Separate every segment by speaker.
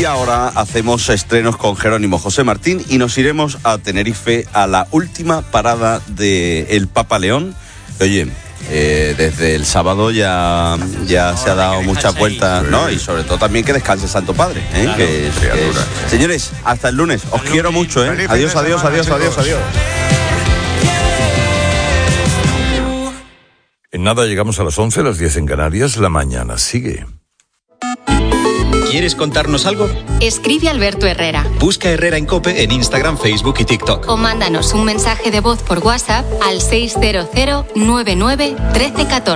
Speaker 1: Y ahora hacemos estrenos con Jerónimo José Martín y nos iremos a Tenerife a la última parada del Papa León. Oye, desde el sábado ya se ha dado muchas vueltas, ¿no? Y sobre todo también que descanse Santo Padre, ¿eh? Claro, señores, hasta el lunes. Os quiero mucho, ¿eh? Adiós.
Speaker 2: En nada llegamos a las 11, las 10 en Canarias. La mañana sigue.
Speaker 3: ¿Quieres contarnos algo?
Speaker 4: Escribe Alberto Herrera.
Speaker 3: Busca Herrera en COPE en Instagram, Facebook y TikTok.
Speaker 4: O mándanos un mensaje de voz por WhatsApp al 600-99-1314.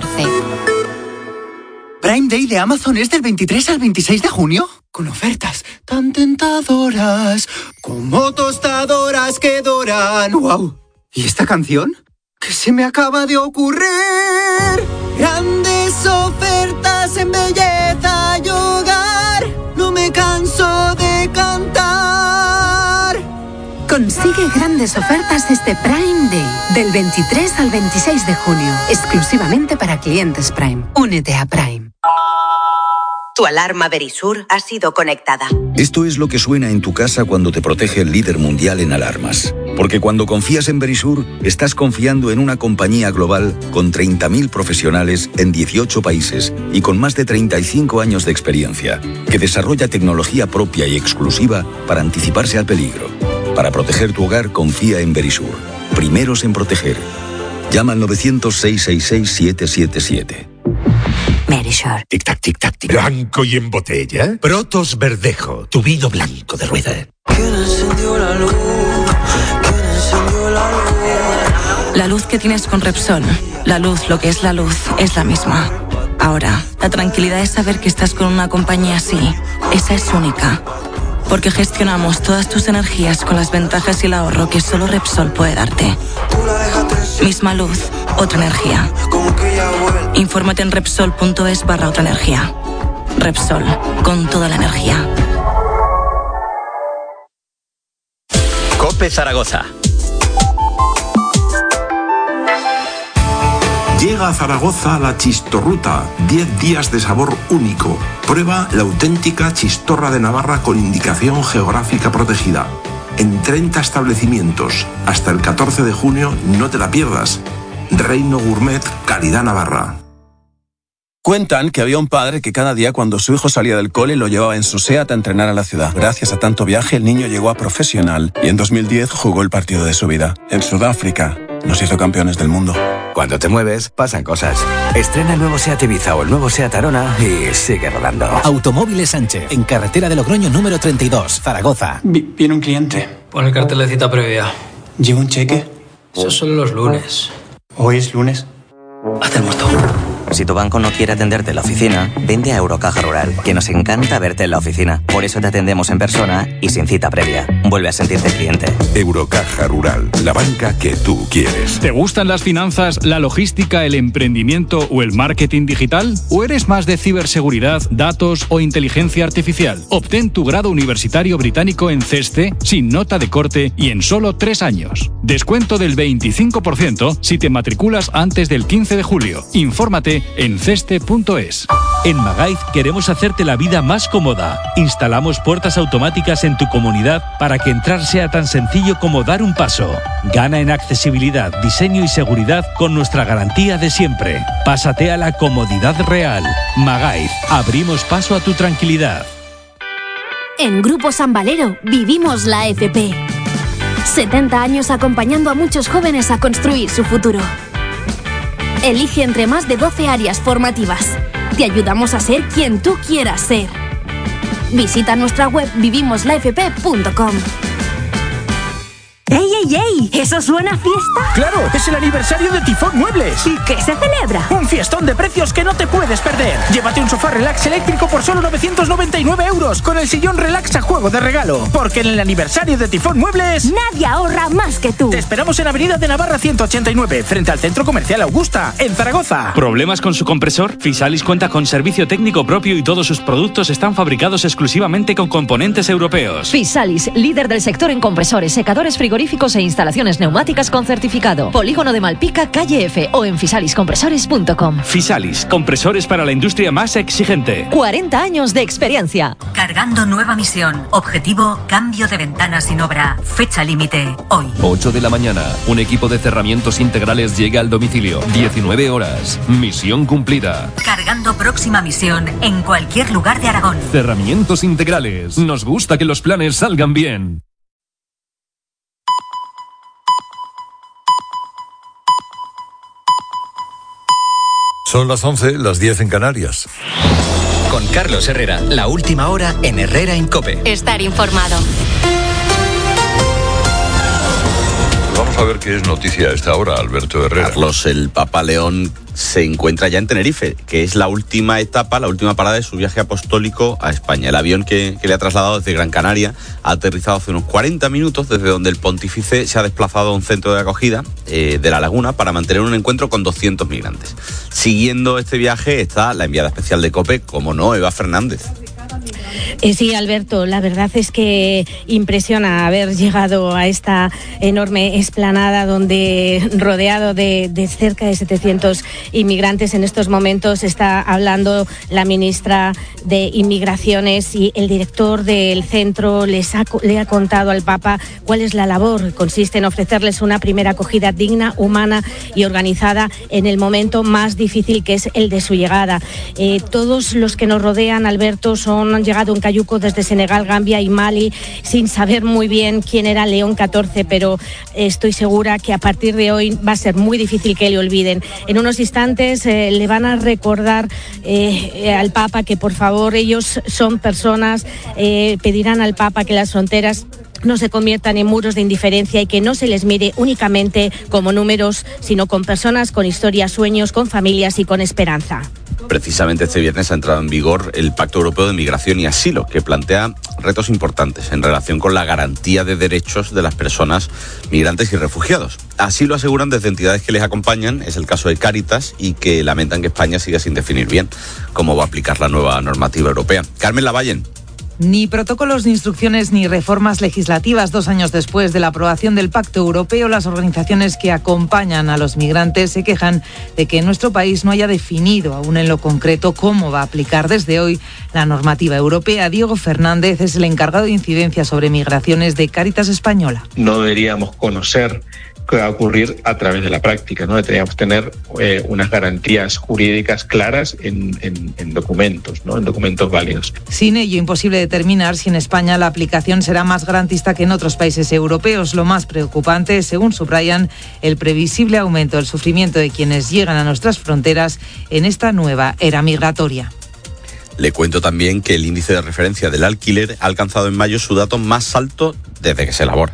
Speaker 5: Prime Day de Amazon es del 23 al 26 de junio. Con ofertas tan tentadoras como tostadoras que doran. ¡Wow! ¿Y esta canción? ¿Qué se me acaba de ocurrir? Grandes ofertas en belleza y hogar. No me canso de cantar.
Speaker 6: Consigue grandes ofertas este Prime Day, del 23 al 26 de junio, exclusivamente para clientes Prime. Únete a Prime.
Speaker 7: Tu alarma Verisur ha sido conectada.
Speaker 8: Esto es lo que suena en tu casa cuando te protege el líder mundial en alarmas. Porque cuando confías en Verisur, estás confiando en una compañía global con 30.000 profesionales en 18 países y con más de 35 años de experiencia, que desarrolla tecnología propia y exclusiva para anticiparse al peligro. Para proteger tu hogar, confía en Verisur. Primeros en proteger. Llama al 900-666-777.
Speaker 7: Verisur.
Speaker 9: Tic-tac, tic-tac, tic. Blanco y en botella. Protos Verdejo, tu vino blanco de rueda.
Speaker 10: ¿Quién encendió la luz?
Speaker 11: La luz que tienes con Repsol, la luz, lo que es la luz, es la misma. Ahora, la tranquilidad es saber que estás con una compañía así. Esa es única. Porque gestionamos todas tus energías con las ventajas y el ahorro que solo Repsol puede darte. Misma luz, otra energía. Infórmate en Repsol.es/otra energía. Repsol, con toda la energía.
Speaker 3: COPE Zaragoza.
Speaker 12: Llega a Zaragoza la Chistorruta, 10 días de sabor único. Prueba la auténtica chistorra de Navarra con indicación geográfica protegida. En 30 establecimientos. Hasta el 14 de junio, no te la pierdas. Reino Gourmet, calidad Navarra.
Speaker 13: Cuentan que había un padre que cada día cuando su hijo salía del cole lo llevaba en su SEAT a entrenar a la ciudad. Gracias a tanto viaje el niño llegó a profesional y en 2010 jugó el partido de su vida. En Sudáfrica nos hizo campeones del mundo.
Speaker 14: Cuando te mueves, pasan cosas. Estrena el nuevo SEAT Ibiza o el nuevo SEAT Arona y sigue rodando.
Speaker 15: Automóviles Sánchez, en carretera de Logroño número 32, Zaragoza.
Speaker 5: Viene un cliente.
Speaker 16: Pon el cartel de cita previa.
Speaker 5: ¿Lleva un cheque?
Speaker 16: Esos son los lunes.
Speaker 5: ¿Hoy es lunes?
Speaker 16: Hacemos todo.
Speaker 17: Si tu banco no quiere atenderte en la oficina, vente a Eurocaja Rural, que nos encanta verte en la oficina. Por eso te atendemos en persona y sin cita previa. Vuelve a sentirte cliente.
Speaker 9: Eurocaja Rural, la banca que tú quieres.
Speaker 18: ¿Te gustan las finanzas, la logística, el emprendimiento o el marketing digital? ¿O eres más de ciberseguridad, datos o inteligencia artificial? Obtén tu grado universitario británico en CESTE, sin nota de corte y en solo 3 años. Descuento del 25% si te matriculas antes del 15 de julio. Infórmate en ceste.es.
Speaker 19: En Magaiz queremos hacerte la vida más cómoda. Instalamos puertas automáticas en tu comunidad para que entrar sea tan sencillo como dar un paso. Gana en accesibilidad, diseño y seguridad con nuestra garantía de siempre. Pásate a la comodidad real. Magaiz, abrimos paso a tu tranquilidad.
Speaker 20: En Grupo San Valero vivimos la FP. 70 años acompañando a muchos jóvenes a construir su futuro. Elige entre más de 12 áreas formativas. Te ayudamos a ser quien tú quieras ser. Visita nuestra web vivimoslafp.com.
Speaker 21: ¡Ey, ey, ey! ¿Eso suena a fiesta?
Speaker 22: ¡Claro! ¡Es el aniversario de Tifón Muebles!
Speaker 21: ¿Y qué se celebra?
Speaker 22: ¡Un fiestón de precios que no te puedes perder! Llévate un sofá relax eléctrico por solo 999 € con el sillón relax a juego de regalo. Porque en el aniversario de Tifón Muebles...
Speaker 21: ¡Nadie ahorra más que tú!
Speaker 22: Te esperamos en Avenida de Navarra 189, frente al Centro Comercial Augusta, en Zaragoza.
Speaker 18: ¿Problemas con su compresor? Fisalis cuenta con servicio técnico propio y todos sus productos están fabricados exclusivamente con componentes europeos.
Speaker 23: Fisalis, líder del sector en compresores, secadores frigoríficos
Speaker 1: frigoríficos e instalaciones neumáticas con certificado. Polígono de Malpica, calle F o en fisaliscompresores.com.
Speaker 18: Fisalis, compresores para la industria más exigente.
Speaker 1: 40 años de experiencia.
Speaker 2: Cargando nueva misión. Objetivo, cambio de ventanas sin obra. Fecha límite, hoy.
Speaker 23: 8 de la mañana. Un equipo de cerramientos integrales llega al domicilio. 19 horas. Misión cumplida.
Speaker 2: Cargando próxima misión en cualquier lugar de Aragón.
Speaker 23: Cerramientos integrales. Nos gusta que los planes salgan bien.
Speaker 24: Son las 11, las 10 en Canarias.
Speaker 3: Con Carlos Herrera, la última hora en Herrera en COPE.
Speaker 4: Estar informado.
Speaker 24: Vamos a ver qué es noticia a esta hora, Alberto Herrera.
Speaker 25: Carlos, el Papa León se encuentra ya en Tenerife, que es la última etapa, la última parada de su viaje apostólico a España. El avión que le ha trasladado desde Gran Canaria ha aterrizado hace unos 40 minutos, desde donde el pontífice se ha desplazado a un centro de acogida de La Laguna para mantener un encuentro con 200 migrantes. Siguiendo este viaje está la enviada especial de COPE, como no, Eva Fernández.
Speaker 26: Sí, Alberto, la verdad es que impresiona haber llegado a esta enorme explanada donde, rodeado de cerca de 700 inmigrantes, en estos momentos está hablando la ministra de Inmigraciones y el director del centro le ha contado al Papa cuál es la labor. Consiste en ofrecerles una primera acogida digna, humana y organizada en el momento más difícil, que es el de su llegada. Todos los que nos rodean, Alberto, han llegado en cayuco desde Senegal, Gambia y Mali, sin saber muy bien quién era León XIV, pero estoy segura que a partir de hoy va a ser muy difícil que le olviden. En unos instantes le van a recordar al Papa que por favor ellos son personas, pedirán al Papa que las fronteras no se conviertan en muros de indiferencia y que no se les mire únicamente como números, sino con personas, con historias, sueños, con familias y con esperanza.
Speaker 25: Precisamente este viernes ha entrado en vigor el Pacto Europeo de Migración y Asilo, que plantea retos importantes en relación con la garantía de derechos de las personas migrantes y refugiados. Así lo aseguran desde entidades que les acompañan, es el caso de Cáritas, y que lamentan que España siga sin definir bien cómo va a aplicar la nueva normativa europea. Carmen Lavallen.
Speaker 27: Ni protocolos de instrucciones ni reformas legislativas. 2 años después de la aprobación del Pacto Europeo, las organizaciones que acompañan a los migrantes se quejan de que nuestro país no haya definido aún en lo concreto cómo va a aplicar desde hoy la normativa europea. Diego Fernández es el encargado de incidencia sobre migraciones de Cáritas Española.
Speaker 28: No deberíamos conocer qué va a ocurrir a través de la práctica, ¿no? Deberíamos tener unas garantías jurídicas claras en documentos, ¿no? En documentos válidos.
Speaker 27: Sin ello, imposible determinar si en España la aplicación será más garantista que en otros países europeos. Lo más preocupante, según subrayan, el previsible aumento del sufrimiento de quienes llegan a nuestras fronteras en esta nueva era migratoria.
Speaker 25: Le cuento también que el índice de referencia del alquiler ha alcanzado en mayo su dato más alto desde que se elabora,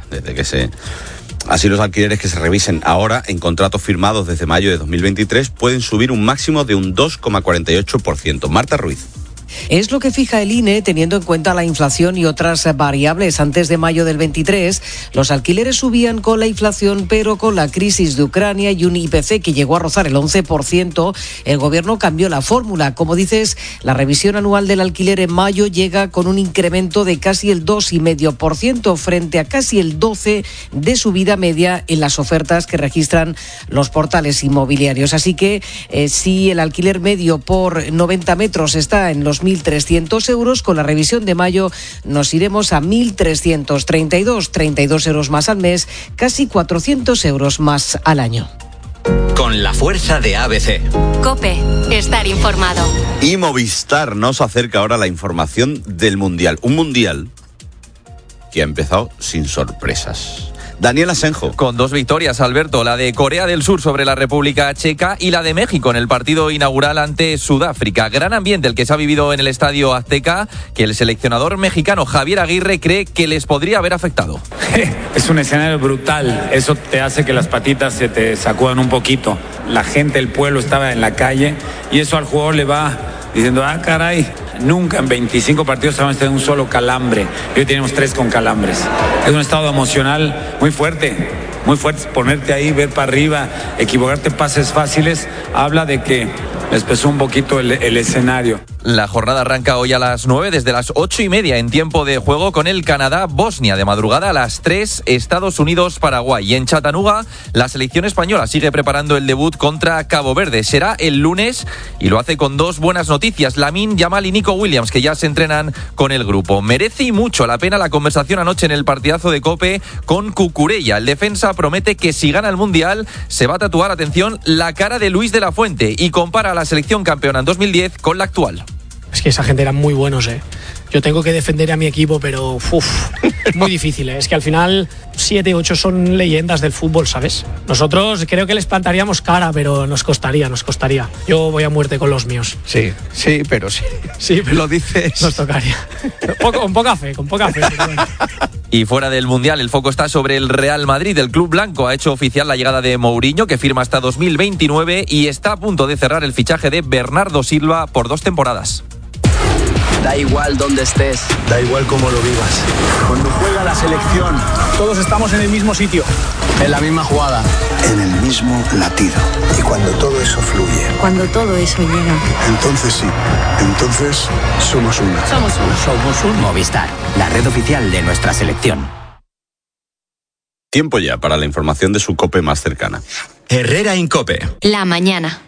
Speaker 25: Así, los alquileres que se revisen ahora en contratos firmados desde mayo de 2023 pueden subir un máximo de un 2,48%. Marta Ruiz.
Speaker 29: Es lo que fija el INE teniendo en cuenta la inflación y otras variables. Antes de mayo del 23, los alquileres subían con la inflación, pero con la crisis de Ucrania y un IPC que llegó a rozar el 11%, el gobierno cambió la fórmula. Como dices, la revisión anual del alquiler en mayo llega con un incremento de casi el 2,5% frente a casi el 12% de subida media en las ofertas que registran los portales inmobiliarios. Así que si el alquiler medio por 90 metros está en los 1.300 euros, con la revisión de mayo nos iremos a 1.332 euros más al mes, casi 400 euros más al año.
Speaker 3: Con la fuerza de ABC.
Speaker 4: COPE, estar informado.
Speaker 25: Y Movistar nos acerca ahora la información del Mundial. Un Mundial que ha empezado sin sorpresas. Daniel Asenjo.
Speaker 30: Con 2 victorias, Alberto, la de Corea del Sur sobre la República Checa y la de México en el partido inaugural ante Sudáfrica. Gran ambiente el que se ha vivido en el Estadio Azteca, que el seleccionador mexicano Javier Aguirre cree que les podría haber afectado.
Speaker 31: Es un escenario brutal, eso te hace que las patitas se te sacudan un poquito. La gente, el pueblo estaba en la calle y eso al jugador le va diciendo, caray, Nunca en 25 partidos habíamos tenido un solo calambre. Hoy tenemos 3 con calambres. Es un estado emocional muy fuerte. Muy fuerte. Ponerte ahí, ver para arriba, equivocarte pases fáciles, habla de que les pesó un poquito el escenario.
Speaker 30: La jornada arranca hoy a las 9, desde las 8:30 en tiempo de juego con el Canadá-Bosnia. De madrugada a las 3, Estados Unidos-Paraguay. Y en Chattanooga, la selección española sigue preparando el debut contra Cabo Verde. Será el lunes y lo hace con 2 buenas noticias. Lamine Yamal y Nico Williams, que ya se entrenan con el grupo. Merece y mucho la pena la conversación anoche en el partidazo de COPE con Cucurella. El defensa promete que si gana el Mundial se va a tatuar, atención, la cara de Luis de la Fuente y compara a la selección campeona en 2010 con la actual.
Speaker 5: Es que esa gente eran muy buenos, Yo tengo que defender a mi equipo, pero muy difícil, Es que al final 7, 8 son leyendas del fútbol, ¿sabes? Nosotros creo que les plantaríamos cara, pero nos costaría. Yo voy a muerte con los míos.
Speaker 6: Sí, pero sí.
Speaker 5: Sí, pero
Speaker 6: lo dices.
Speaker 5: Nos tocaría. Con poca fe.
Speaker 30: Y fuera del Mundial, el foco está sobre el Real Madrid. El club blanco ha hecho oficial la llegada de Mourinho, que firma hasta 2029 y está a punto de cerrar el fichaje de Bernardo Silva por 2 temporadas.
Speaker 7: Da igual dónde estés,
Speaker 8: da igual cómo lo vivas.
Speaker 7: Cuando juega la selección,
Speaker 5: todos estamos en el mismo sitio,
Speaker 7: en la misma jugada,
Speaker 8: en el mismo latido. Y cuando todo eso fluye,
Speaker 21: cuando todo eso llega,
Speaker 8: entonces sí, entonces somos una.
Speaker 21: Somos un
Speaker 10: Movistar, la red oficial de nuestra selección.
Speaker 25: Tiempo ya para la información de su COPE más cercana.
Speaker 3: Herrera en COPE.
Speaker 4: La mañana.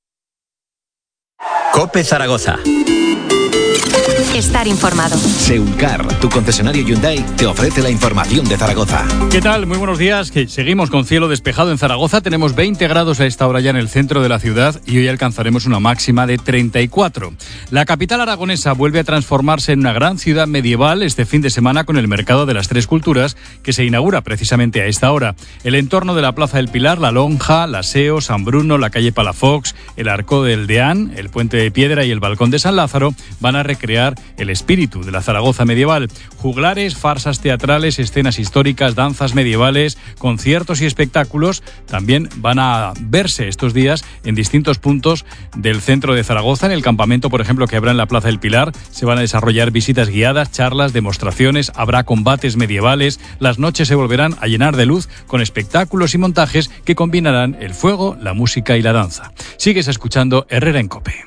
Speaker 3: COPE Zaragoza.
Speaker 4: Estar informado.
Speaker 3: Seulcar, tu concesionario Hyundai, te ofrece la información de Zaragoza.
Speaker 18: ¿Qué tal? Muy buenos días. Que seguimos con cielo despejado en Zaragoza. Tenemos 20 grados a esta hora ya en el centro de la ciudad y hoy alcanzaremos una máxima de 34. La capital aragonesa vuelve a transformarse en una gran ciudad medieval este fin de semana con el Mercado de las Tres Culturas, que se inaugura precisamente a esta hora. El entorno de la Plaza del Pilar, la Lonja, la Seo, San Bruno, la calle Palafox, el Arco del Deán, el Puente de Piedra y el Balcón de San Lázaro van a recrear el espíritu de la Zaragoza medieval. Juglares, farsas teatrales, escenas históricas, danzas medievales, conciertos y espectáculos también van a verse estos días en distintos puntos del centro de Zaragoza. En el campamento, por ejemplo, que habrá en la Plaza del Pilar, se van a desarrollar visitas guiadas, charlas, demostraciones, habrá combates medievales. Las noches se volverán a llenar de luz con espectáculos y montajes que combinarán el fuego, la música y la danza. Sigues escuchando Herrera en COPE.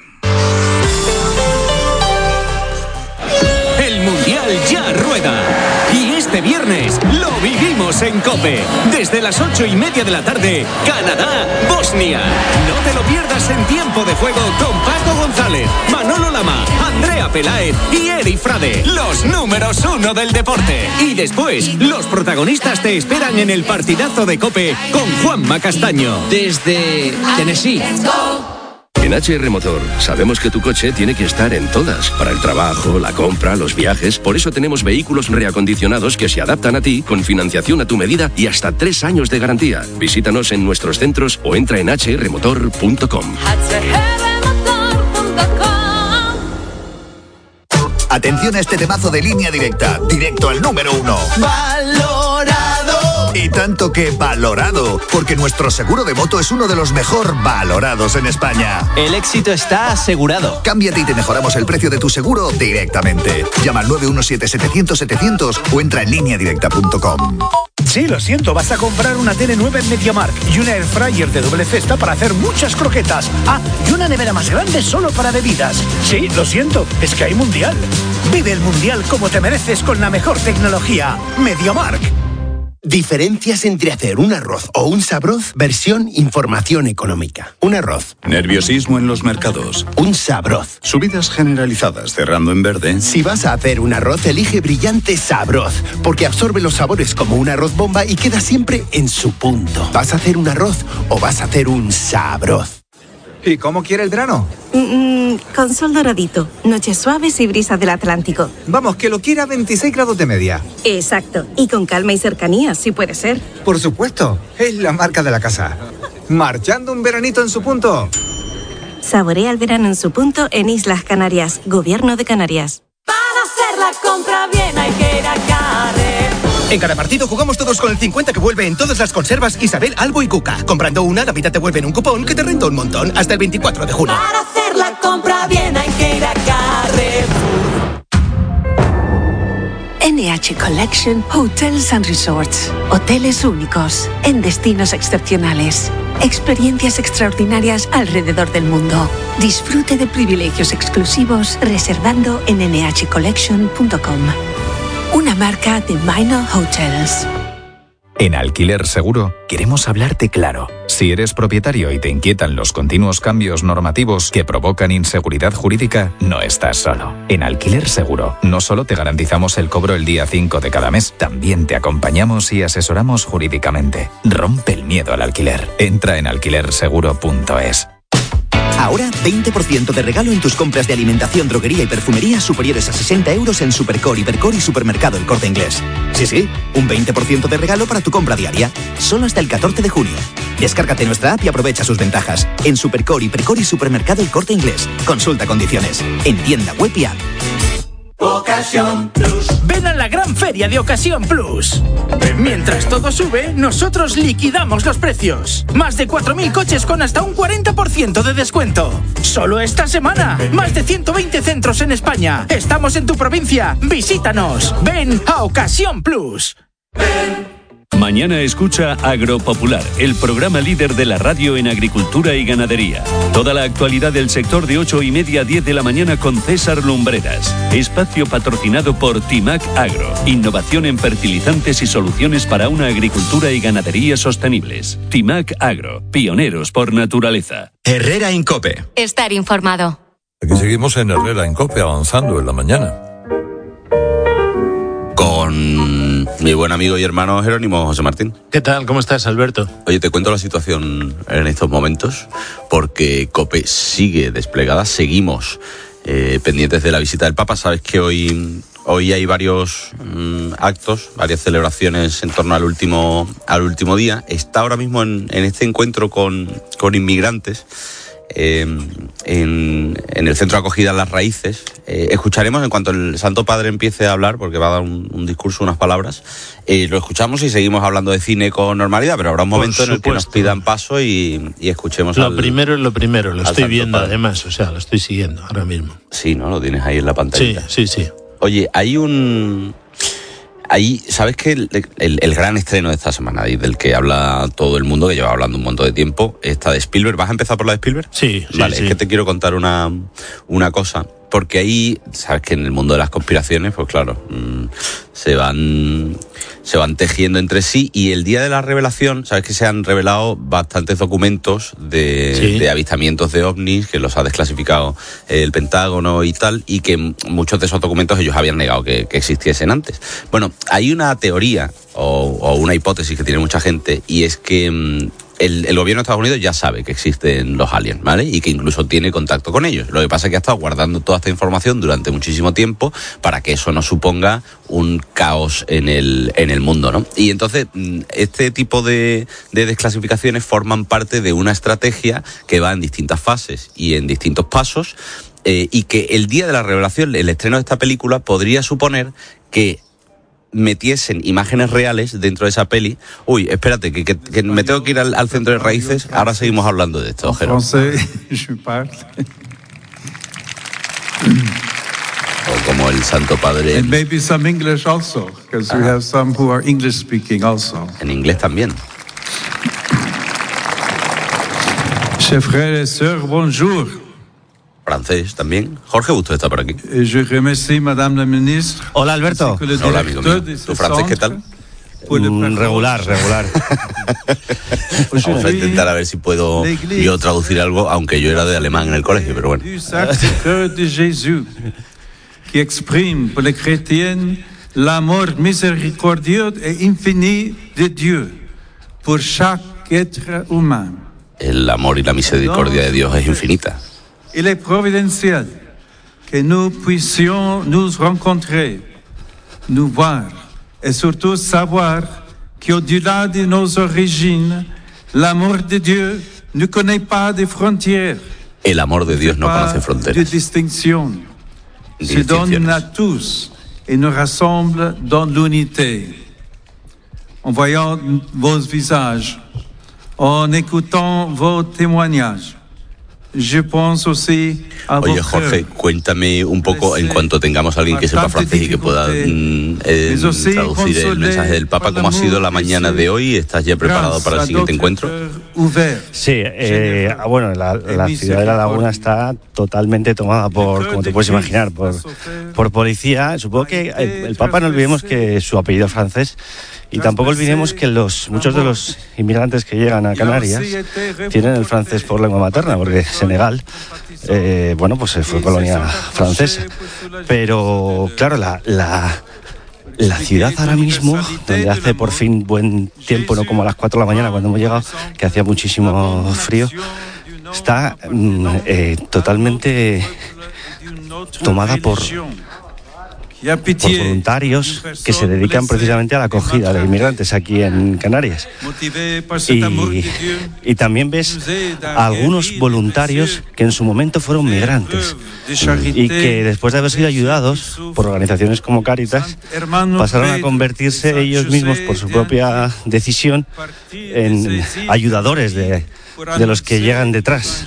Speaker 11: Ya rueda. Y este viernes lo vivimos en COPE. Desde las 8:30 de la tarde, Canadá-Bosnia. No te lo pierdas en tiempo de juego con Paco González, Manolo Lama, Andrea Peláez y Eri Frade, los números 1 del deporte. Y después, los protagonistas te esperan en el partidazo de COPE con Juanma Castaño. Desde Tennessee.
Speaker 12: En HR Motor sabemos que tu coche tiene que estar en todas, para el trabajo, la compra, los viajes. Por eso tenemos vehículos reacondicionados que se adaptan a ti, con financiación a tu medida y hasta 3 años de garantía. Visítanos en nuestros centros o entra en hrmotor.com.
Speaker 13: Atención a este temazo de Línea Directa, directo al número 1. ¡Valorado! Y tanto que valorado, porque nuestro seguro de moto es uno de los mejor valorados en España.
Speaker 14: El éxito está asegurado.
Speaker 13: Cámbiate y te mejoramos el precio de tu seguro directamente. Llama al 917-700-700 o entra en lineadirecta.com.
Speaker 15: Sí, lo siento, vas a comprar una tele nueva en MediaMarkt y una air fryer de doble cesta para hacer muchas croquetas. Ah, y una nevera más grande solo para bebidas. Sí, lo siento, es que hay mundial. Vive el mundial como te mereces con la mejor tecnología. MediaMarkt.
Speaker 16: Diferencias entre hacer un arroz o un sabroz, versión información económica. Un arroz.
Speaker 32: Nerviosismo en los mercados.
Speaker 16: Un sabroz.
Speaker 32: Subidas generalizadas cerrando en verde.
Speaker 16: Si vas a hacer un arroz, elige Brillante Sabroz, porque absorbe los sabores como un arroz bomba y queda siempre en su punto. ¿Vas a hacer un arroz o vas a hacer un sabroz?
Speaker 33: ¿Y cómo quiere el verano?
Speaker 21: Con sol doradito, noches suaves y brisas del Atlántico.
Speaker 33: Vamos, que lo quiera 26 grados de media.
Speaker 21: Exacto, y con calma y cercanía, si puede ser.
Speaker 33: Por supuesto, es la marca de la casa. Marchando un veranito en su punto.
Speaker 21: Saborea el verano en su punto en Islas Canarias, Gobierno de Canarias.
Speaker 34: Para hacer la compra bien hay que ir a Carrefour.
Speaker 16: En cada partido jugamos todos con el 50 que vuelve en todas las conservas Isabel, Albo y Cuca. Comprando una, la vida te vuelve en un cupón que te renta un montón hasta el 24 de junio.
Speaker 34: Para hacer la compra bien hay que ir a Carrefour.
Speaker 1: NH Collection Hotels and Resorts. Hoteles únicos, en destinos excepcionales. Experiencias extraordinarias alrededor del mundo. Disfrute de privilegios exclusivos reservando en nhcollection.com. Una marca de Minor Hotels.
Speaker 2: En Alquiler Seguro queremos hablarte claro. Si eres propietario y te inquietan los continuos cambios normativos que provocan inseguridad jurídica, no estás solo. En Alquiler Seguro no solo te garantizamos el cobro el día 5 de cada mes, también te acompañamos y asesoramos jurídicamente. Rompe el miedo al alquiler. Entra en alquilerseguro.es.
Speaker 6: Ahora 20% de regalo en tus compras de alimentación, droguería y perfumería superiores a 60 euros en Supercore, Hipercore y Supermercado El Corte Inglés. Sí, un 20% de regalo para tu compra diaria. Solo hasta el 14 de junio. Descárgate nuestra app y aprovecha sus ventajas. En Supercore, Hipercore y Supermercado El Corte Inglés. Consulta condiciones. En tienda web y app.
Speaker 15: Ocasión Plus. Ven a la gran feria de Ocasión Plus. Mientras todo sube, nosotros liquidamos los precios. Más de 4.000 coches con hasta un 40% de descuento. Solo esta semana. Más de 120 centros en España. Estamos en tu provincia. Visítanos. Ven a Ocasión Plus.
Speaker 9: Mañana escucha Agropopular, el programa líder de la radio en agricultura y ganadería. Toda la actualidad del sector de 8:30 a 10 de la mañana con César Lumbreras. Espacio patrocinado por Timac Agro. Innovación en fertilizantes y soluciones para una agricultura y ganadería sostenibles. Timac Agro, pioneros por naturaleza.
Speaker 3: Herrera en COPE.
Speaker 4: Estar informado.
Speaker 17: Aquí seguimos en Herrera en COPE, avanzando en la mañana.
Speaker 25: Con mi buen amigo y hermano Jerónimo José Martín.
Speaker 19: ¿Qué tal? ¿Cómo estás, Alberto?
Speaker 25: Oye, te cuento la situación en estos momentos, porque COPE sigue desplegada, seguimos pendientes de la visita del Papa. Sabes que hoy hay varios actos, varias celebraciones en torno al último día. Está ahora mismo en este encuentro con inmigrantes en el centro de acogida Las Raíces. Escucharemos en cuanto el Santo Padre empiece a hablar, porque va a dar un discurso, unas palabras. Lo escuchamos y seguimos hablando de cine con normalidad, pero habrá un momento en el que nos pidan paso y escuchemos
Speaker 19: lo primero es lo primero, lo estoy viendo
Speaker 25: Padre.
Speaker 19: Además, o sea, lo estoy siguiendo ahora mismo.
Speaker 25: Sí, ¿no? Lo tienes ahí en la pantalla.
Speaker 19: Sí.
Speaker 25: Oye, ¿sabes que el gran estreno de esta semana, y del que habla todo el mundo, que lleva hablando un montón de tiempo, está de Spielberg? ¿Vas a empezar por la de Spielberg?
Speaker 19: Sí.
Speaker 25: Vale, es que te quiero contar una cosa, porque ahí, sabes que en el mundo de las conspiraciones, pues claro, se van tejiendo entre sí, y el día de la revelación, sabes que se han revelado bastantes documentos de avistamientos de ovnis, que los ha desclasificado el Pentágono y tal, y que muchos de esos documentos ellos habían negado que existiesen antes. Bueno, hay una teoría o una hipótesis que tiene mucha gente, y es que el gobierno de Estados Unidos ya sabe que existen los aliens, ¿vale? Y que incluso tiene contacto con ellos. Lo que pasa es que ha estado guardando toda esta información durante muchísimo tiempo para que eso no suponga un caos en el mundo, ¿no? Y entonces este tipo de desclasificaciones forman parte de una estrategia que va en distintas fases y en distintos pasos, y que el día de la revelación, el estreno de esta película, podría suponer que metiesen imágenes reales dentro de esa peli. Uy, espérate, que me tengo que ir al centro de raíces. Ahora seguimos hablando de esto, Jero. O como el Santo Padre.
Speaker 20: And maybe some English also, because we have some who are English speaking also.
Speaker 25: En inglés también.
Speaker 20: Chers frères et sœurs, bonjour.
Speaker 25: Francés también. Jorge Busto está por aquí.
Speaker 20: Je remercie Madame la Ministre.
Speaker 19: Hola, Alberto.
Speaker 25: Hola, amigo mío. ¿Tu francés qué tal?
Speaker 19: Regular.
Speaker 25: Vamos a intentar a ver si puedo yo traducir algo, aunque yo era de alemán en el colegio, pero bueno.
Speaker 20: Du Sacré-Cœur de Jésus, qui exprime pour les chrétiens l'amour miséricordieux et infini de Dieu pour chaque être humain.
Speaker 25: El amor y la misericordia de Dios es infinita.
Speaker 20: Il est providentiel que nous puissions nous rencontrer, nous voir et surtout savoir qu'au-delà de nos origines, l'amour de Dieu ne connaît pas de frontières.
Speaker 25: El amor de Dios no conoce fronteras.
Speaker 20: De distinction. Se donne à tous et nous rassemble dans l'unité. En voyant vos visages, en écoutant vos témoignages,
Speaker 25: Oye, Jorge, cuéntame un poco, en cuanto tengamos a alguien que sepa francés y que pueda traducir el mensaje del Papa, ¿cómo ha sido la mañana de hoy? ¿Estás ya preparado para el siguiente encuentro?
Speaker 5: Sí, bueno, la ciudad de La Laguna está totalmente tomada por, como te puedes imaginar, por policía. Supongo que el Papa, no olvidemos que su apellido es francés. Y tampoco olvidemos que muchos de los inmigrantes que llegan a Canarias tienen el francés por lengua materna, porque Senegal, pues fue colonia francesa. Pero claro, la ciudad ahora mismo, donde hace por fin buen tiempo, no como a las 4 de la mañana cuando hemos llegado, que hacía muchísimo frío, está totalmente tomada por voluntarios que se dedican precisamente a la acogida de inmigrantes aquí en Canarias. Y también ves a algunos voluntarios que en su momento fueron migrantes y que después de haber sido ayudados por organizaciones como Cáritas pasaron a convertirse ellos mismos por su propia decisión en ayudadores de los que llegan detrás.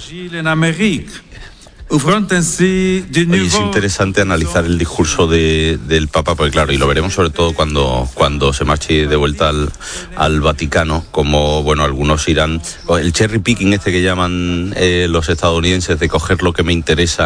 Speaker 25: Oye, es interesante analizar el discurso del Papa, porque claro, y lo veremos sobre todo cuando se marche de vuelta al Vaticano, como, bueno, algunos irán, el cherry picking que llaman los estadounidenses, de coger lo que me interesa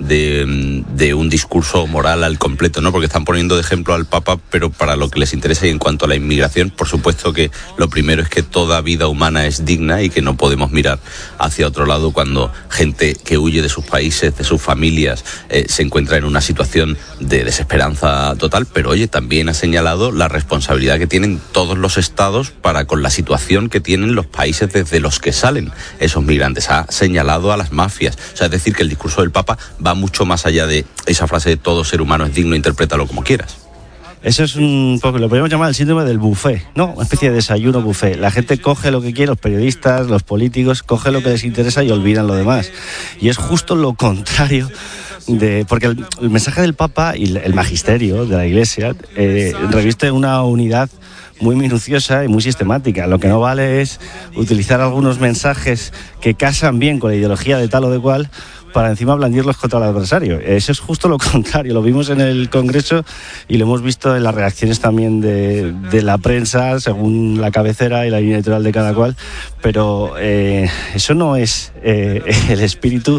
Speaker 25: de un discurso moral al completo, ¿no? Porque están poniendo de ejemplo al Papa, pero para lo que les interesa. Y en cuanto a la inmigración, por supuesto que lo primero es que toda vida humana es digna y que no podemos mirar hacia otro lado cuando gente que huye de sus países, de sus familias, se encuentra en una situación de desesperanza total. Pero oye, también ha señalado la responsabilidad que tienen todos los estados para con la situación que tienen los países desde los que salen esos migrantes. Ha señalado a las mafias. O sea, es decir, que el discurso del Papa va mucho más allá de esa frase de todo ser humano es digno, interprétalo como quieras.
Speaker 5: Eso es un poco, lo podemos llamar el síndrome del buffet, ¿no? Una especie de desayuno buffet. La gente coge lo que quiere, los periodistas, los políticos, coge lo que les interesa y olvidan lo demás. Y es justo lo contrario porque el mensaje del Papa y el magisterio de la Iglesia reviste una unidad muy minuciosa y muy sistemática. Lo que no vale es utilizar algunos mensajes que casan bien con la ideología de tal o de cual para encima blandirlos contra el adversario. Eso es justo lo contrario. Lo vimos en el Congreso y lo hemos visto en las reacciones también de la prensa, según la cabecera y la línea editorial de cada cual. Pero eso no es el espíritu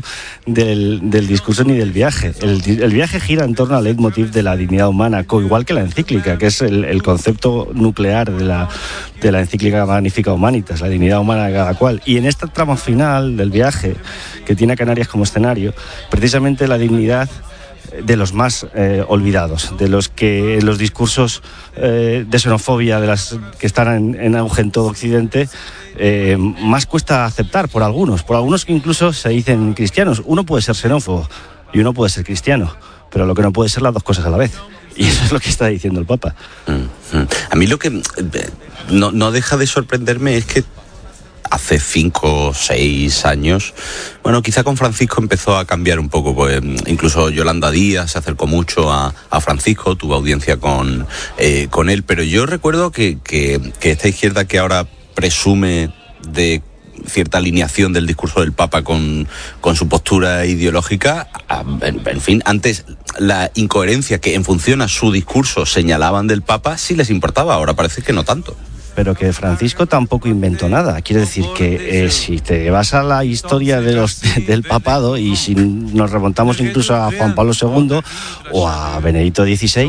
Speaker 5: del discurso ni del viaje. El viaje gira en torno al leitmotiv de la dignidad humana, igual que la encíclica, que es el concepto nuclear de la encíclica Magnificat Humanitas, la dignidad humana de cada cual. Y en este tramo final del viaje, que tiene a Canarias como escenario, precisamente la dignidad de los más olvidados, de los que los discursos de xenofobia de las que están en auge en todo Occidente más cuesta aceptar por algunos que incluso se dicen cristianos. Uno puede ser xenófobo y uno puede ser cristiano, pero lo que no puede ser las dos cosas a la vez. Y eso es lo que está diciendo el Papa.
Speaker 25: A mí lo que no deja de sorprenderme es que hace 5 o 6 años, bueno, quizá con Francisco empezó a cambiar un poco, pues incluso Yolanda Díaz se acercó mucho a Francisco, tuvo audiencia con él, pero yo recuerdo que esta izquierda que ahora presume de cierta alineación del discurso del Papa con su postura ideológica, en fin, antes la incoherencia que en función a su discurso señalaban del Papa sí les importaba, ahora parece que no tanto.
Speaker 5: Pero que Francisco tampoco inventó nada. Quiere decir que si te vas a la historia del papado, y si nos remontamos incluso a Juan Pablo II o a Benedicto XVI,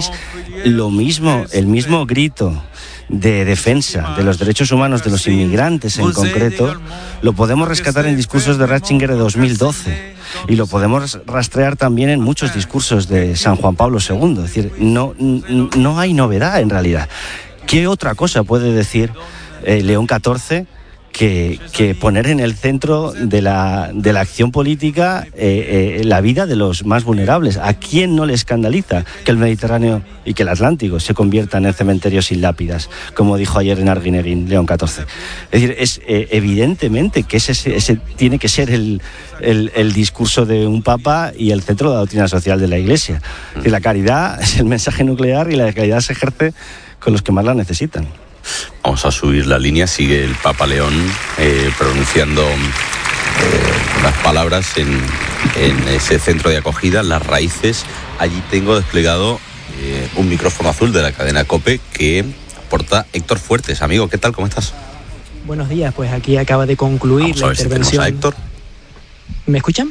Speaker 5: el mismo grito de defensa de los derechos humanos de los inmigrantes en concreto, lo podemos rescatar en discursos de Ratzinger de 2012 y lo podemos rastrear también en muchos discursos de San Juan Pablo II. Es decir, no hay novedad en realidad. ¿Qué otra cosa puede decir León XIV que poner en el centro de la acción política la vida de los más vulnerables? ¿A quién no le escandaliza que el Mediterráneo y que el Atlántico se conviertan en cementerios sin lápidas, como dijo ayer en Arguineguín León XIV? Es decir, es evidentemente que ese tiene que ser el discurso de un papa y el centro de la doctrina social de la Iglesia. Es decir, la caridad es el mensaje nuclear y la caridad se ejerce con los que más la necesitan.
Speaker 25: Vamos a subir la línea, sigue el Papa León pronunciando unas palabras en ese centro de acogida, Las Raíces. Allí tengo desplegado un micrófono azul de la cadena COPE que porta Héctor Fuertes. Amigo, ¿qué tal? ¿Cómo estás?
Speaker 7: Buenos días, pues aquí acaba de concluir la intervención.
Speaker 25: Si Héctor.
Speaker 7: ¿Me escuchan?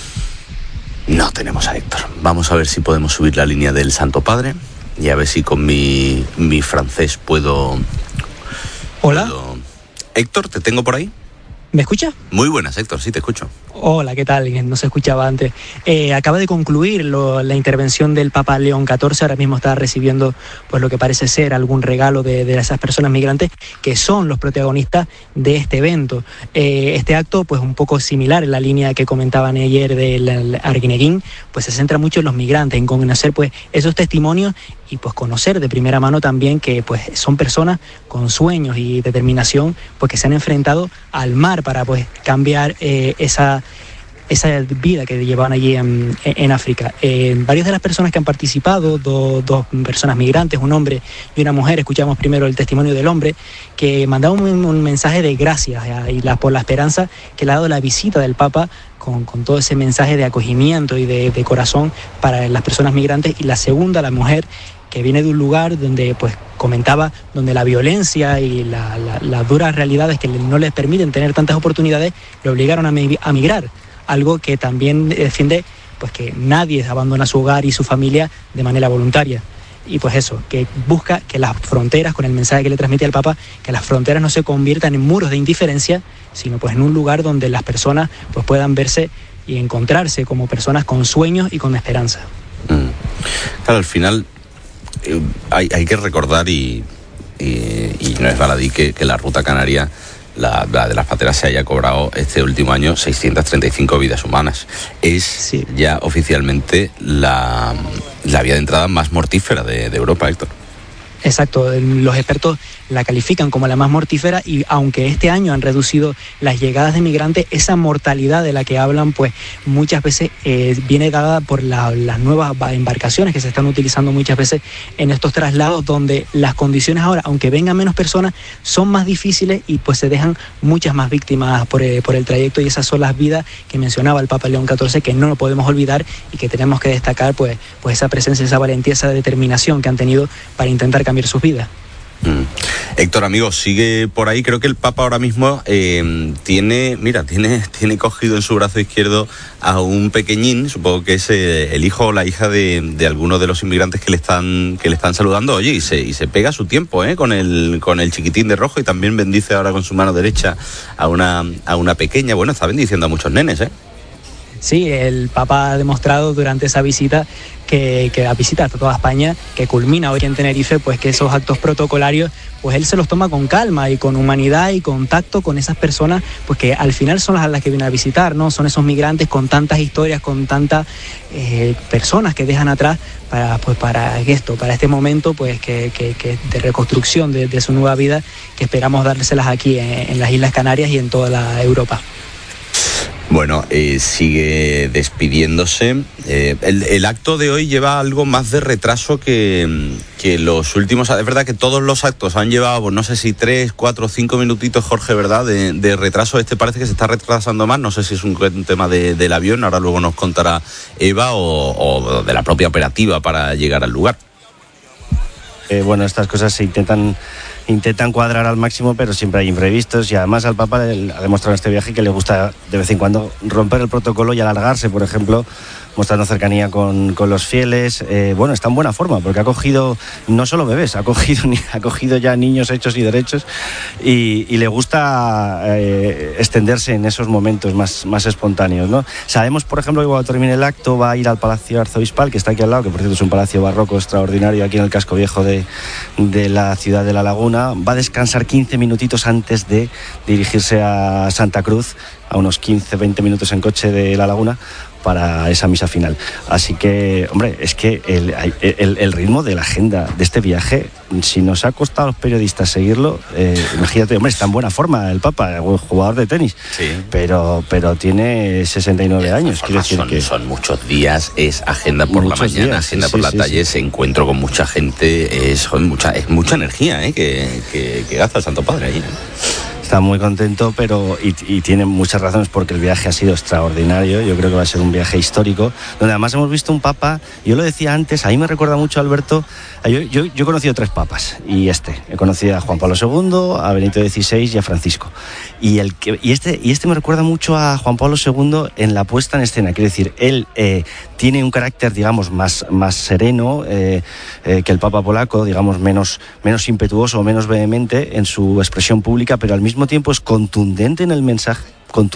Speaker 25: No tenemos a Héctor. Vamos a ver si podemos subir la línea del Santo Padre y a ver si con mi francés puedo...
Speaker 7: Hola.
Speaker 25: Héctor, ¿te tengo por ahí?
Speaker 7: ¿Me escucha?
Speaker 25: Muy buenas, Héctor, sí te escucho.
Speaker 7: Hola, ¿qué tal? No se escuchaba antes. Acaba de concluir la intervención del Papa León XIV. Ahora mismo está recibiendo pues lo que parece ser algún regalo de esas personas migrantes que son los protagonistas de este evento. Este acto, pues un poco similar en la línea que comentaban ayer del Arguineguín, pues se centra mucho en los migrantes, en conocer pues esos testimonios y pues conocer de primera mano también que pues son personas con sueños y determinación pues que se han enfrentado al mar para pues cambiar esa vida que llevaban allí en África. Varias de las personas que han participado, dos personas migrantes, un hombre y una mujer, escuchamos primero el testimonio del hombre, que mandaba un mensaje de gracias por la esperanza que le ha dado la visita del Papa con todo ese mensaje de acogimiento y de corazón para las personas migrantes. Y la segunda, la mujer, que viene de un lugar donde pues comentaba donde la violencia y las duras realidades que no les permiten tener tantas oportunidades le obligaron a migrar, algo que también defiende pues que nadie abandona su hogar y su familia de manera voluntaria. Y pues eso, que busca que las fronteras, con el mensaje que le transmite al Papa, que las fronteras no se conviertan en muros de indiferencia, sino pues en un lugar donde las personas pues puedan verse y encontrarse como personas con sueños y con esperanza.
Speaker 25: Claro, al final hay que recordar y no es baladí que la ruta canaria, la de las pateras, se haya cobrado este último año 635 vidas humanas. Es ya oficialmente la vía de entrada más mortífera de Europa, Héctor.
Speaker 7: Exacto, los expertos la califican como la más mortífera y aunque este año han reducido las llegadas de migrantes, esa mortalidad de la que hablan pues muchas veces viene dada por las nuevas embarcaciones que se están utilizando muchas veces en estos traslados, donde las condiciones ahora, aunque vengan menos personas, son más difíciles y pues se dejan muchas más víctimas por el trayecto, y esas son las vidas que mencionaba el Papa León XIV, que no lo podemos olvidar y que tenemos que destacar pues esa presencia, esa valentía, esa determinación que han tenido para intentar cambiar sus vidas.
Speaker 25: Héctor, amigo, sigue por ahí. Creo que el Papa ahora mismo tiene cogido en su brazo izquierdo a un pequeñín, supongo que es el hijo o la hija de alguno de los inmigrantes que le están saludando. Oye, y se pega su tiempo con el chiquitín de rojo, y también bendice ahora con su mano derecha a una pequeña. Bueno, está bendiciendo a muchos nenes,
Speaker 7: Sí, el Papa ha demostrado durante esa visita que la visita a toda España, que culmina hoy en Tenerife, pues que esos actos protocolarios, pues él se los toma con calma y con humanidad y con tacto con esas personas, pues que al final son las que vienen a visitar, ¿no? Son esos migrantes con tantas historias, con tantas personas que dejan atrás para este momento, pues que de reconstrucción de su nueva vida, que esperamos dárselas aquí en las Islas Canarias y en toda la Europa.
Speaker 25: Bueno, sigue despidiéndose. El acto de hoy lleva algo más de retraso que los últimos. Es verdad que todos los actos han llevado, pues no sé si 3, 4, 5 minutitos, Jorge, ¿verdad?, de retraso. Este parece que se está retrasando más. No sé si es un tema del avión, ahora luego nos contará Eva, o de la propia operativa para llegar al lugar.
Speaker 5: Bueno, estas cosas se intentan cuadrar al máximo, pero siempre hay imprevistos, y además al Papa ha demostrado en este viaje que le gusta de vez en cuando romper el protocolo y alargarse, por ejemplo, mostrando cercanía con los fieles. Bueno, está en buena forma porque ha cogido no solo bebés, ha cogido ya niños hechos y derechos, y le gusta extenderse en esos momentos más espontáneos, ¿no? Sabemos, por ejemplo, que cuando termine el acto va a ir al Palacio Arzobispal, que está aquí al lado, que por cierto es un palacio barroco extraordinario aquí en el casco viejo de la ciudad de La Laguna. Va a descansar 15 minutitos antes de dirigirse a Santa Cruz, a unos 15-20 minutos en coche de La Laguna, para esa misa final. Así que, hombre, es que el ritmo de la agenda de este viaje, si nos ha costado a los periodistas seguirlo, imagínate, hombre, está en buena forma el Papa, jugador de tenis, sí, pero tiene 69 años. Quiero decir que
Speaker 25: son muchos días, es agenda por la mañana, agenda por la tarde, encuentro con mucha gente, es mucha energía que gasta el Santo Padre ahí,
Speaker 5: Está muy contento, pero y tiene muchas razones porque el viaje ha sido extraordinario. Yo creo que va a ser un viaje histórico, donde además hemos visto un papa, yo lo decía antes, a mí me recuerda mucho, Alberto, yo he conocido 3 papas, y he conocido a Juan Pablo II, a Benito XVI y a Francisco. Y este me recuerda mucho a Juan Pablo II en la puesta en escena, quiero decir, él tiene un carácter, digamos, más sereno que el Papa polaco, digamos, menos impetuoso o menos vehemente en su expresión pública, pero al mismo tiempo es contundente en el mensaje,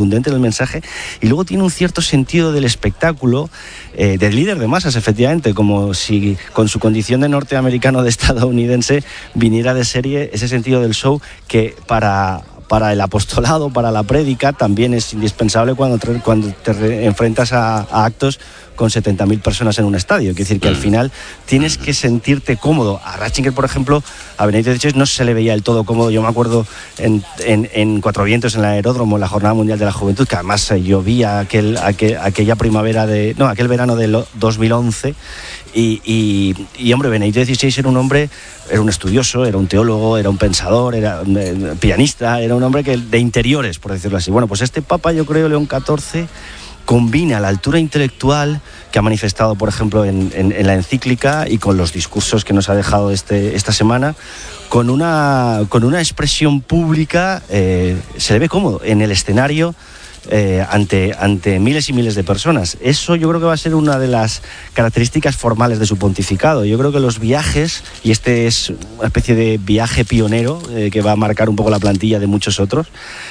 Speaker 5: y luego tiene un cierto sentido del espectáculo, del líder de masas, efectivamente, como si con su condición de norteamericano, de estadounidense, viniera de serie ese sentido del show que para el apostolado, para la prédica, también es indispensable cuando te enfrentas a actos con 70.000 personas en un estadio. Quiere decir que al final tienes que sentirte cómodo. A Ratzinger, por ejemplo, a Benito XVI no se le veía del todo cómodo. Yo me acuerdo en Cuatro Vientos, en el Aeródromo, en la Jornada Mundial de la Juventud, que además llovía aquella aquel verano del 2011. Y hombre, Benito XVI era un estudioso, era un teólogo, era un pensador, era un pianista, era un hombre de interiores, por decirlo así. Bueno, pues este Papa, yo creo, León XIV, combina la altura intelectual que ha manifestado, por ejemplo, en la encíclica y con los discursos que nos ha dejado esta semana, con una expresión pública, se le ve cómodo en el escenario, ante miles y miles de personas. Eso yo creo que va a ser una de las características formales de su pontificado. Yo creo que los viajes, y este es una especie de viaje pionero que va a marcar un poco la plantilla de muchos otros,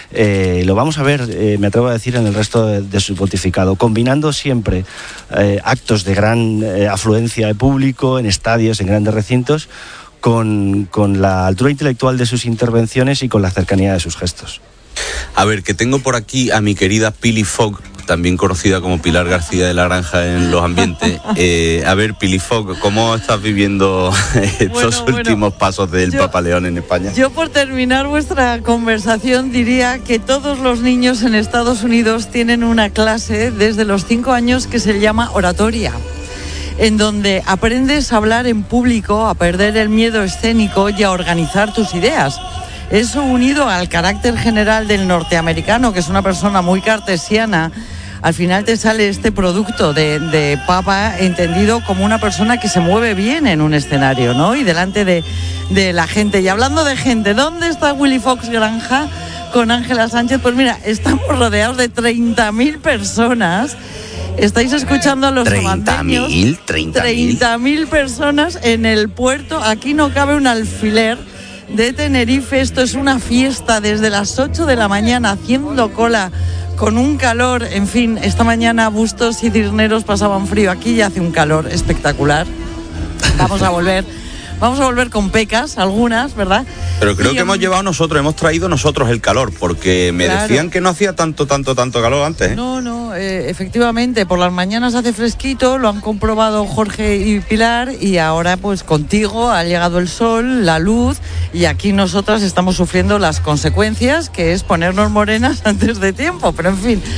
Speaker 5: lo vamos a ver, me atrevo a decir, en el resto de su pontificado, combinando siempre actos de gran afluencia de público en estadios, en grandes recintos, con la altura intelectual de sus intervenciones y con la cercanía de sus gestos.
Speaker 25: A ver, que tengo por aquí a mi querida Pili Fogg, también conocida como Pilar García de la Granja en los ambientes. A ver, Pili Fogg, ¿cómo estás viviendo estos últimos pasos del Papa León en España?
Speaker 8: Yo, por terminar vuestra conversación, diría que todos los niños en Estados Unidos tienen una clase desde los 5 años que se llama oratoria, en donde aprendes a hablar en público, a perder el miedo escénico y a organizar tus ideas. Eso, unido al carácter general del norteamericano, que es una persona muy cartesiana, al final te sale este producto de Papa entendido como una persona que se mueve bien en un escenario, ¿no? Y delante de la gente. Y hablando de gente, ¿dónde está Willy Fox Granja con Ángela Sánchez? Pues mira, estamos rodeados de 30.000 personas. Estáis escuchando a los abandeños. 30.000 personas en el puerto. Aquí no cabe un alfiler de Tenerife. Esto es una fiesta desde las 8 de la mañana, haciendo cola, con un calor, en fin, esta mañana Bustos y Cisneros pasaban frío, aquí ya hace un calor espectacular. Vamos a volver con pecas, algunas, ¿verdad?
Speaker 25: Pero creo que hemos traído nosotros el calor, porque me decían que no hacía tanto calor antes, ¿eh?
Speaker 8: No, efectivamente, por las mañanas hace fresquito, lo han comprobado Jorge y Pilar, y ahora pues contigo ha llegado el sol, la luz, y aquí nosotras estamos sufriendo las consecuencias, que es ponernos morenas antes de tiempo, pero en fin,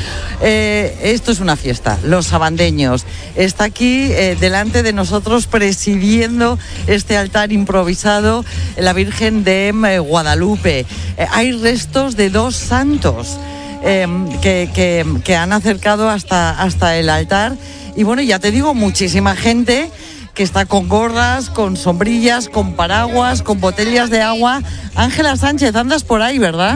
Speaker 8: esto es una fiesta. Los abandeños, está aquí delante de nosotros presidiendo este altar improvisado la Virgen de Guadalupe. Hay restos de 2 santos que han acercado hasta el altar, y bueno, ya te digo, muchísima gente que está con gorras, con sombrillas, con paraguas, con botellas de agua. Ángela Sánchez, andas por ahí, ¿verdad?